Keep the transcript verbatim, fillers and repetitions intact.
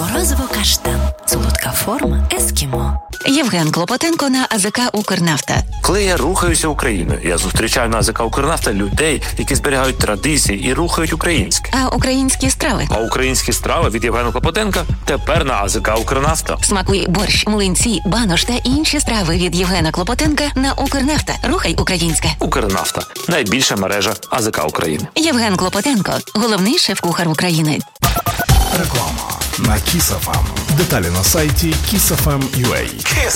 Морозиво каштан. Солодка форма ескімо. Євген Клопотенко на АЗК «Укрнафта». Коли я рухаюся Україною, я зустрічаю на АЗК «Укрнафта» людей, які зберігають традиції і рухають українське. А українські страви? А українські страви від Євгена Клопотенка тепер на АЗК «Укрнафта». Смакуй борщ, млинці, банош та інші страви від Євгена Клопотенка на «Укрнафта». Рухай українське. «Укрнафта» – найбільша мережа АЗК України. Євген Клопотенко – головний шеф-кухар України. Реклама на Kiss еф ем. Деталі на сайті kiss еф ем крапка ю а.